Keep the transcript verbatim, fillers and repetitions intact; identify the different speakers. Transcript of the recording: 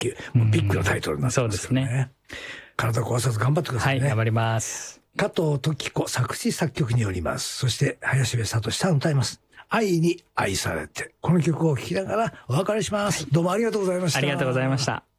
Speaker 1: 球。もうビッグなタイトルになってますよね。うん、そうですね。体壊さず頑張ってくださいね。
Speaker 2: はい、頑張ります。
Speaker 1: 加藤登紀子作詞作曲によります。そして林部聡さん歌います。愛に愛されて。この曲を聴きながらお別れします。はい、どうもありがとうございました。
Speaker 2: ありがとうございました。